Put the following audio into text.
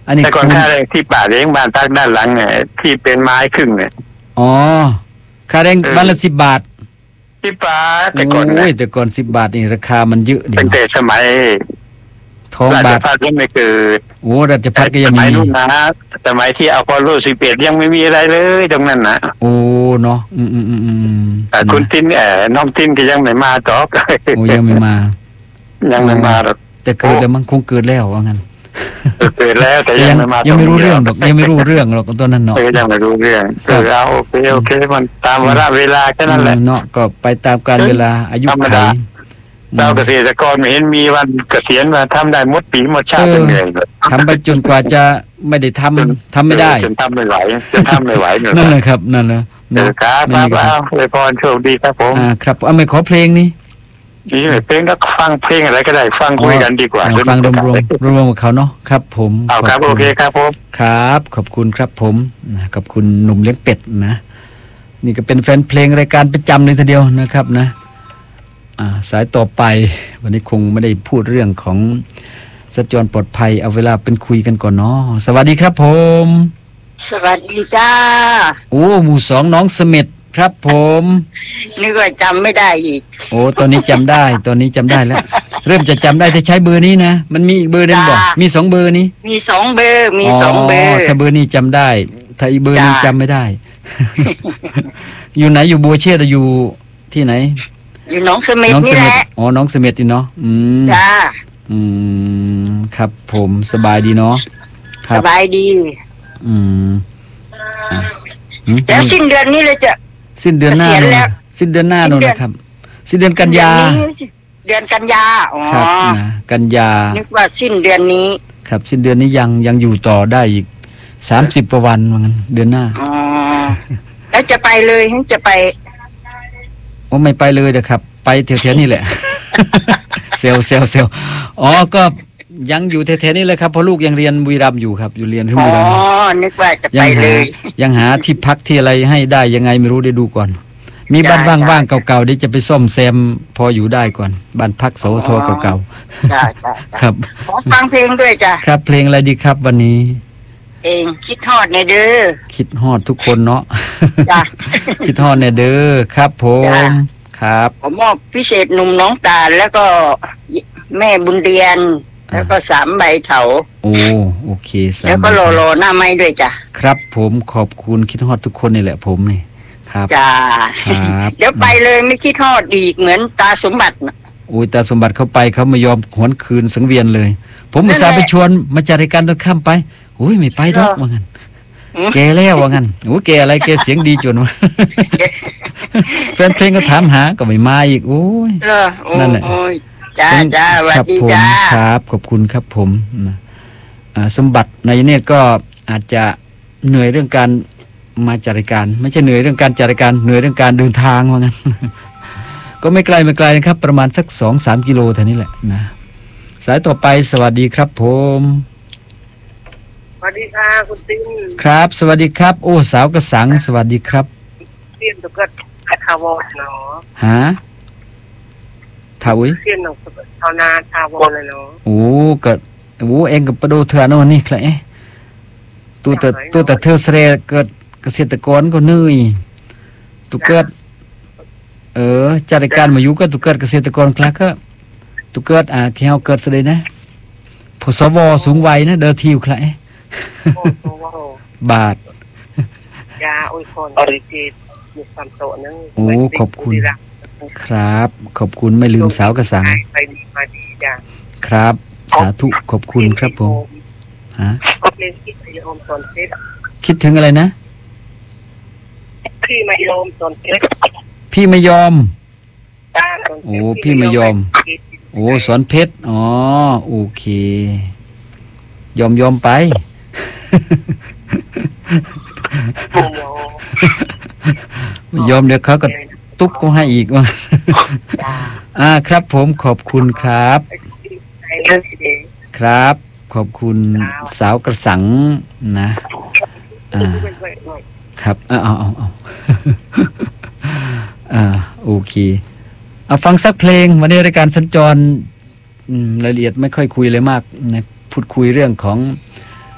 อันนี้แต่ก่อนค่าแรงที่ป่าเลี้ยงบ้านพักด้านหลังเนี่ยที่เป็นไม้ครึ่งเนี่ยอ๋อค่าแรงวันละ10 บาทที่ป่าแต่ก่อนโอ้ยแต่ก่อน10 บาทนี่ราคามันเยอะดีตั้งแต่สมัยทองบาทราชพัฒน์ยังไม่เกิดโอ้ราชพัฒน์ก็ยังมีสมัยนู้นนะสมัยที่อพอลโล11ยังไม่มีอะไรเลยตรงนั้นนะโอ้เนาะคุณตินน้องตินก็ยังไม่มาต่อโอ้ยังไม่มายังไม่มาหรอกแต่เกิดแล้วมันคงเกิดแล้วว่างั้นเกิดแล้วแต่ยังไม่มายังไม่รู้เรื่องหรอกยังไม่รู้เรื่องหรอกตัวนั้นเนาะยังไม่รู้เรื่องเอาโอเคมันตามวาระเวลาแค่นั้นแหละเนาะก็ไปตามกาลเวลาอายุขัยเราเกษตรกรไม่เห็นมีวันเกษียณมาทำได้หมดปีหมดชาติเหนื่อยทำไปจนกว่าจะไม่ได้ทำไม่ได้จนทำไม่ไหวนั่นแหละครับนั่นแหละครับเลยพรโชคดีครับผมครับไม่ขอเพลงนี้นี่เพลงก็ฟังเพลงอะไรก็ได้ฟังคุยกันดีกว่าฟังรวมกับเขาเนาะครับผมครับโอเคครับผมครับขอบคุณครับผมขอบคุณหนุ่มเลี้ยงเป็ดนะนี่ก็เป็นแฟนเพลงรายการประจำเลยทีเดียวนะครับนะสายต่อไปวันนี้คงไม่ได้พูดเรื่องของสัญจรปลอดภัยเอาเวลาเป็นคุยกันก่อนเนาะสวัสดีครับผมสวัสดีจ้าโอ้หมู่2น้องเสม็ดครับผมนึกว่าจำไม่ได้อีกโอ้ตอนนี้จำได้แล้วเริ่มจะจำได้ถ้าใช้เบอร์นี้นะมันมีอีกเบอร์นึงบอกมี2เบอร์นี้มี2เบอร์ถ้าเบอร์นี้จำได้ถ้าอีกเบอร์นึงจำไม่ได้ อยู่ไหนอยู่บัวเชษอยู่ที่ไหนอยู่น้องเสม็ดนี่แหละอ๋อน้องเสม็ดนี่เนาะจ้าครับผมสบายดีเนาะสบายดีแล้วสิ้นเดือนนี้เลยจะสิ้นเดือนหน้าสิ้นเดือนหน้าโน่นนะครับสิ้นเดือนกันยาเดือนกันยาอ๋อครับนะกันยานึกว่าสิ้นเดือนนี้ครับสิ้นเดือนนี้ยังอยู่ต่อได้อีก30 กว่าวันว่างั้นเดือนหน้าอ๋อแล้วจะไปเลยจะไปโอ้ไม่ไปเลยนะครับไปแถวๆนี่แหละเซลอ๋อก็ยังอยู่แถวๆนี้เลยครับเพราะลูกยังเรียนบุรีรัมย์อยู่ครับอยู่เรียนที่บุรีรัมย์อ๋อนึกว่าจะไปเลยยังหาที่พักที่อะไรให้ได้ยังไงไม่รู้ได้ดูก่อนมีบ้านว่างๆเก่าๆเดี๋ยวจะไปซ่อมแซมพออยู่ได้ก่อนบ้านพักสวทเก่าๆครับขอฟังเพลงด้วยจ้ะครับเพลงอะไรดีครับวันนี้เองคิดฮอดในเด้อคิดฮอดทุกคนเนาะคิดฮอดในเด้อครับผมครับผมมอบพิเศษหนุ่มน้องตาลแล้วก็แม่บุญเรียนแล้วก็3ใบเถาโอเคแล้วก็โลหน้าไม้ด้วยจ้ะครับผมขอบคุณคิดฮอดทุกคนนี่แหละผมนี่ครับจ้าเดี๋ยวไปเลยไม่คิดฮอดอีกเหมือนตาสมบัติโอ้ยตาสมบัติเขาไปเขาไม่ยอมหวนคืนสังเวียนเลยผมอุตส่าห์ไปชวนมาจัดรายการตอนค่ำไปโอ้ยไม่ไปดอกว่างั้นแกแล้วว่างั้นโอ้แกอะไรแกเสียงดีจนวะแฟนเพลงก็ถามหาก็ไม่มาอีกโอ้ยนั่นแหละจ้าสวัสดีจ้าครับขอบคุณครับผมสมบัติในเนตรก็อาจจะเหนื่อยเรื่องการมาจัดรายการไม่ใช่เหนื่อยเรื่องการจัดรายการเหนื่อยเรื่องการเดินทางว่างั้นก็ไม่ไกลนะครับประมาณสัก 2-3 กิโลเท่านี้แหละนะสายต่อไปสวัสดีครับผมสวัสดีค่ะคุณติ้งครับสวัสดีครับโอ้สาวกระสังสวัสดีครับเรียนตุกตทาวรเนาะฮะทาวุ้ยเรียนของชาวนาทาวรเลยเนาะโอ้ก็เองกับประโดเถื่อนโน่นนี่แหละตัวแต่เธอเสร็จเกิดเกษตรกรก็เหนื่อยตุกเกิดจัดรายการมาอยู่ก็ตุกเกิดเกษตรกรคลาก็ตุกเกิดแค่เกิดเสด็จนะพอสวสูงวัยนะเดินทิวใครบาทยาอุยคนอริจิตมีความโตนั่งโอ้ขอบคุณครับขอบคุณไม่ลืมสาวกระสังไปดีมาดีจ้ะครับสาธุขอบคุณครับผมฮะคิดถึงอะไรนะพี่ไม่ยอมตอนเพชรพี่ไม่ยอมโอ้พี่ไม่ยอมโอ้สอนเพชรอ๋อโอเคยอมไปไม่ยอมเดี๋ยวเขาก็ตุ๊บก็ให้อีกว่าครับผมขอบคุณครับครับขอบคุณสาวกระสังนะครับเอาโอเคฟังสักเพลงวันนี้รายการสัญจรรายละเอียดไม่ค่อยคุยเลยมากนะพูดคุยเรื่องของ